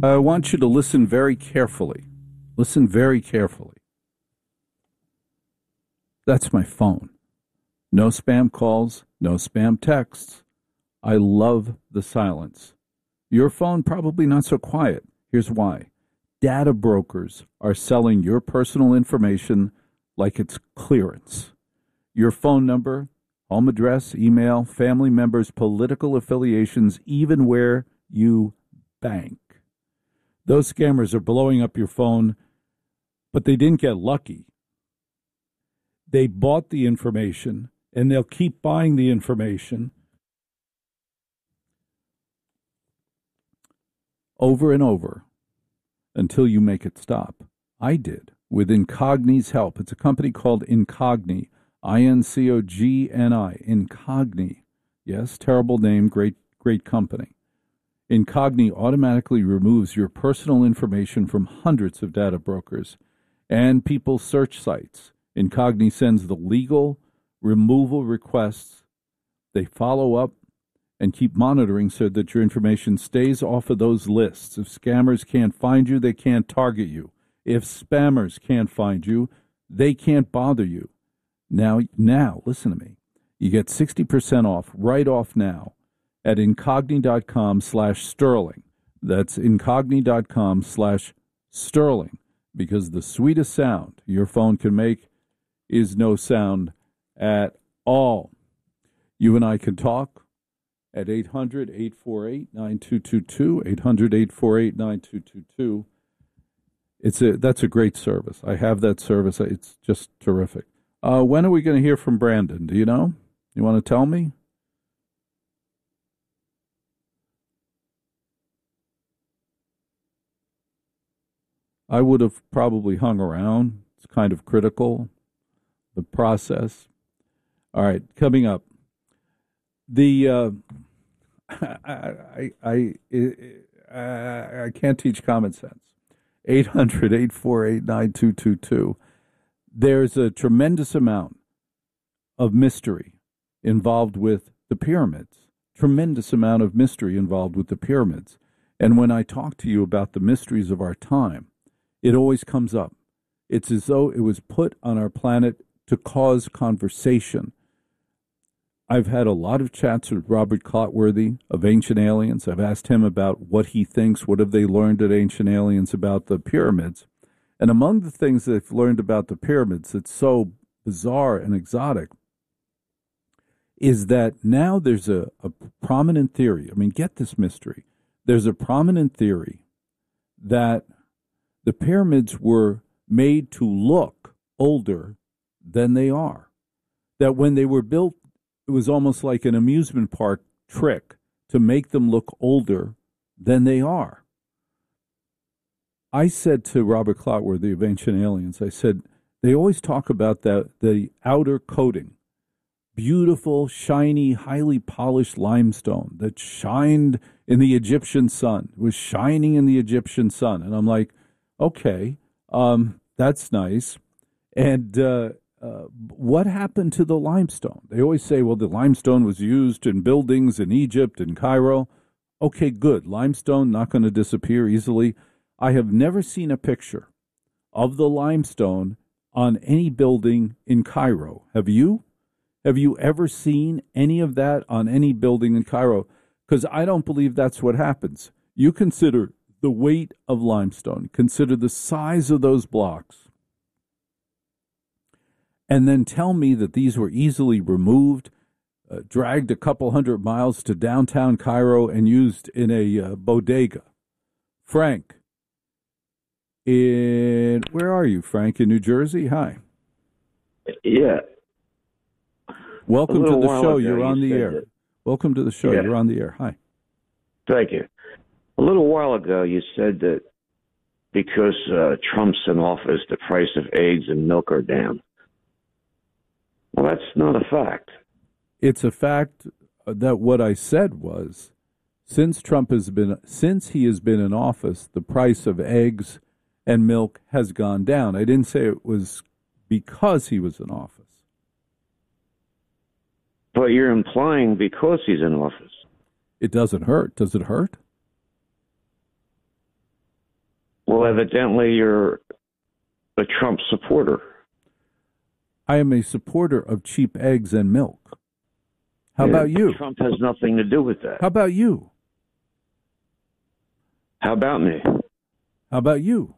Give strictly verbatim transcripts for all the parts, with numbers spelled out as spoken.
I want you to listen very carefully. Listen very carefully. That's my phone. No spam calls, no spam texts. I love the silence. Your phone probably not so quiet. Here's why. Data brokers are selling your personal information like it's clearance. Your phone number, home address, email, family members, political affiliations, even where you bank. Those scammers are blowing up your phone, but they didn't get lucky. They bought the information, and they'll keep buying the information over and over until you make it stop. I did, with Incogni's help. It's a company called Incogni, I N C O G N I, Incogni. Yes, terrible name, great, great company. Incogni automatically removes your personal information from hundreds of data brokers and people's search sites. Incogni sends the legal removal requests. They follow up and keep monitoring so that your information stays off of those lists. If scammers can't find you, they can't target you. If spammers can't find you, they can't bother you. Now, now, listen to me. You get sixty percent off right off now at incogni.com slash sterling. That's incogni.com slash sterling, because the sweetest sound your phone can make is no sound at all. You and I can talk at eight hundred, eight four eight, nine two two two, eight hundred, eight four eight, nine two two two. It's a, that's a great service. I have that service. It's just terrific. Uh, when are we going to hear from Brandon? Do you know? You want to tell me? I would have probably hung around. It's kind of critical, the process. All right, coming up. The uh, I, I, I, I can't teach common sense. eight hundred, eight four eight, nine two two two. There's a tremendous amount of mystery involved with the pyramids. Tremendous amount of mystery involved with the pyramids. And when I talk to you about the mysteries of our time, it always comes up. It's as though it was put on our planet to cause conversation. I've had a lot of chats with Robert Clotworthy of Ancient Aliens. I've asked him about what he thinks, what have they learned at Ancient Aliens about the pyramids. And among the things they've learned about the pyramids that's so bizarre and exotic is that now there's a, a prominent theory. I mean, get this mystery. There's a prominent theory that the pyramids were made to look older than they are. That when they were built, it was almost like an amusement park trick to make them look older than they are. I said to Robert Clotworthy of Ancient Aliens, I said, they always talk about the, the outer coating, beautiful, shiny, highly polished limestone that shined in the Egyptian sun, it was shining in the Egyptian sun. And I'm like, okay, um, that's nice. And uh, uh, what happened to the limestone? They always say, well, the limestone was used in buildings in Egypt and Cairo. Okay, good. Limestone not going to disappear easily. I have never seen a picture of the limestone on any building in Cairo. Have you? Have you ever seen any of that on any building in Cairo? Because I don't believe that's what happens. You consider the weight of limestone, consider the size of those blocks, and then tell me that these were easily removed, uh, dragged a couple hundred miles to downtown Cairo and used in a uh, bodega. Frank, in, where are you, Frank? In New Jersey? Hi. Yeah. Welcome to the show. You're on the air. Welcome to the show. Yeah. You're on the air. Hi. Thank you. A little while ago, you said that because uh, Trump's in office, the price of eggs and milk are down. Well, that's not a fact. It's a fact that what I said was, since Trump has been, since he has been in office, the price of eggs and milk has gone down. I didn't say it was because he was in office. But you're implying because he's in office. It doesn't hurt. Does it hurt? So evidently you're a Trump supporter. I am a supporter of cheap eggs and milk. How Yeah, about you? Trump has nothing to do with that. How about you? How about me? How about you?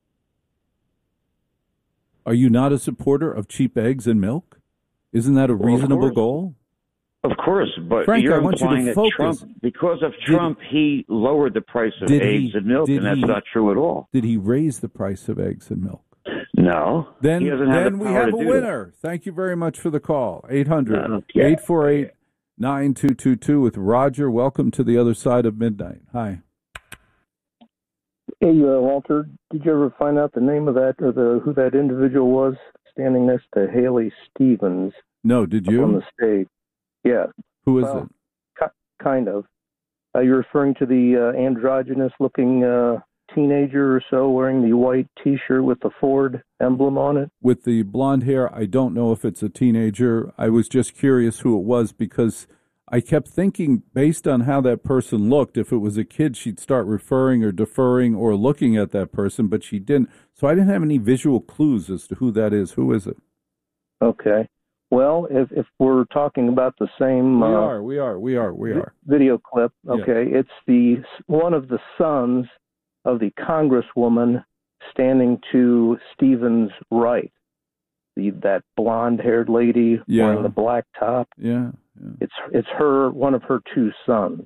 Are you not a supporter of cheap eggs and milk? Isn't that a Well, of reasonable course. goal? Of course, but Frank, you're I want you to implying that focus. Trump, because of Did- Trump, he lowered the price of Did eggs he- and milk, did and that's he- not true at all. Did he raise the price of eggs and milk? No. Then, he doesn't have then the we power have to a do winner. Thank you very much for the call. eight hundred, Okay. eight four eight, nine two two two with Roger. Welcome to the other side of midnight. Hi. Hey, uh, Walter, did you ever find out the name of that or the who that individual was standing next to Haley Stevens No, did up on you? the stage? Yeah, Who is well, it? ki- kind of. Uh, you're referring to the uh, androgynous-looking uh, teenager or so wearing the white T-shirt with the Ford emblem on it? With the blonde hair, I don't know if it's a teenager. I was just curious who it was because I kept thinking, based on how that person looked, if it was a kid, she'd start referring or deferring or looking at that person, but she didn't. So I didn't have any visual clues as to who that is. Who is it? Okay. Well, if if we're talking about the same We uh, are, we are, we are, we vi- are. video clip, Yeah. okay, it's the one of the sons of the congresswoman standing to Stephen's right. The that blonde-haired lady Yeah. wearing the black top. Yeah, yeah. It's it's her one of her two sons.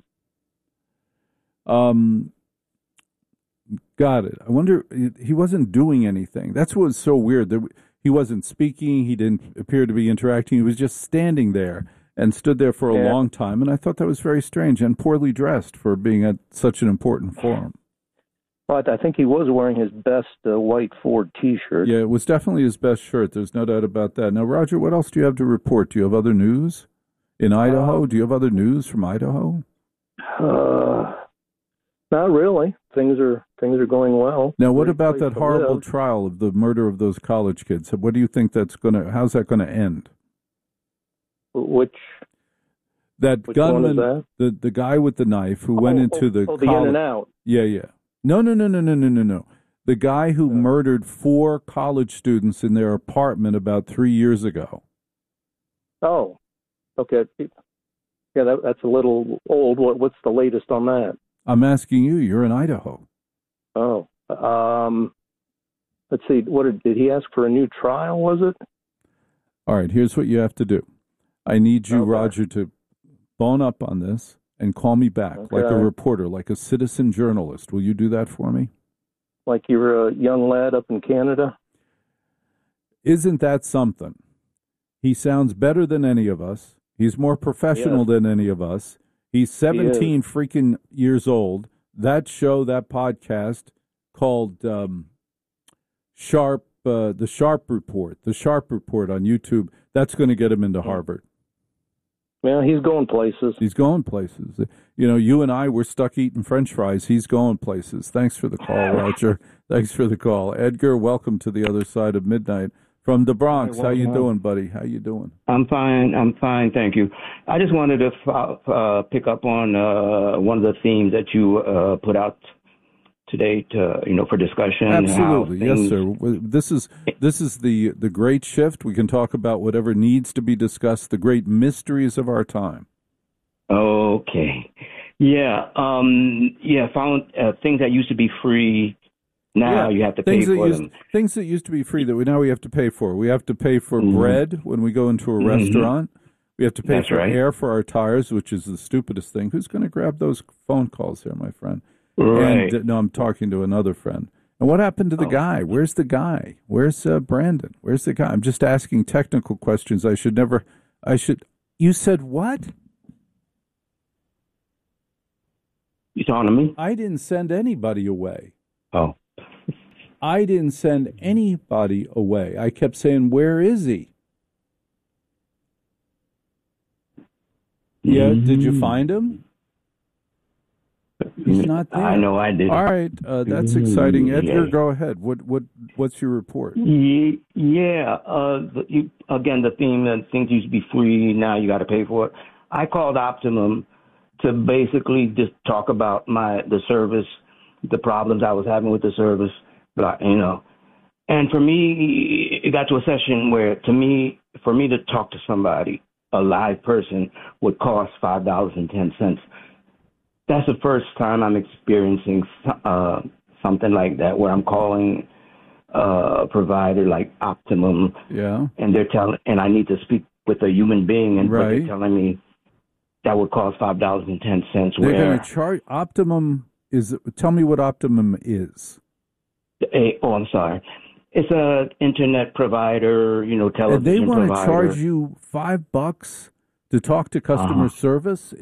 Um, got it. I wonder, he wasn't doing anything. That's what was so weird. There, he wasn't speaking. He didn't appear to be interacting. He was just standing there and stood there for a Yeah. long time. And I thought that was very strange and poorly dressed for being at such an important forum. But I think he was wearing his best uh, white Ford T-shirt. Yeah, it was definitely his best shirt. There's no doubt about that. Now, Roger, what else do you have to report? Do you have other news in Idaho? Uh, do you have other news from Idaho? Uh, not really. Things are things are going well. Now, what Great about place that to horrible live. trial of the murder of those college kids? What do you think that's going to, how's that going to end? Which That Which one is gunman, that? the the guy with the knife who went oh, into oh, the oh, the college. in and out. Yeah, yeah. No, no, no, no, no, no, no, no. The guy who Yeah. murdered four college students in their apartment about three years ago. Oh, okay. Yeah, that, that's a little old. What what's the latest on that? I'm asking you. You're in Idaho. Oh, um, let's see. What did, did he ask for a new trial? Was it? All right. Here's what you have to do. I need you, Okay. Roger, to bone up on this and call me back like a Okay. reporter, like a citizen journalist. Will you do that for me? Like you were a young lad up in Canada? Isn't that something? He sounds better than any of us. He's more professional Yes. than any of us. He's seventeen freaking years old. That show, that podcast called um, Sharp, uh, the Sharp Report, the Sharp Report on YouTube, that's going to get him into Harvard. Well, he's going places. He's going places. You know, you and I were stuck eating French fries. He's going places. Thanks for the call, Roger. Thanks for the call. Edgar, welcome to the other side of midnight. From the Bronx, Hey, how you welcome. doing, buddy? How you doing? I'm fine. I'm fine. Thank you. I just wanted to fo- uh, pick up on uh, one of the themes that you uh, put out today, to, you know, for discussion. how Absolutely, yes, things- sir. Well, This is this is the the great shift. We can talk about whatever needs to be discussed. The great mysteries of our time. Okay. Yeah. Um, yeah. Found uh, things that used to be free. Now Yeah, you have to pay things that for used, them. Things that used to be free that we now we have to pay for. We have to pay for Mhm. bread when we go into a Mhm. restaurant. We have to pay That's for right. air for our tires, which is the stupidest thing. Who's going to grab those phone calls here, my friend? Right. And uh, no, I'm talking to another friend. And what happened to the Oh. guy? Where's the guy? Where's uh, Brandon? Where's the guy? I'm just asking technical questions. I should never. I should. You said what? You talking to me? I didn't send anybody away. Oh. I didn't send anybody away. I kept saying, "Where is he?" Yeah, did you Mm. find him? He's not there. I know I did. All right, uh, that's Mm, exciting. Edgar, yeah. go ahead. What what what's your report? Ye- Yeah. Uh, the, you, again, the theme that things used to be free, now you got to pay for it. I called Optimum to basically just talk about my the service the problems I was having with the service, but you know, and for me, it got to a session where, to me, for me to talk to somebody, a live person, would cost five dollars and ten cents. That's the first time I'm experiencing uh, something like that, where I'm calling uh, a provider like Optimum, yeah, and they're telling, and I need to speak with a human being, and right. but they're telling me that would cost five dollars and ten cents. They're where going to charge. Optimum is. Tell me what Optimum is. A, oh, I'm sorry. It's a internet provider, you know, television and they want provider. to charge you five bucks to talk to customer uh-huh. service.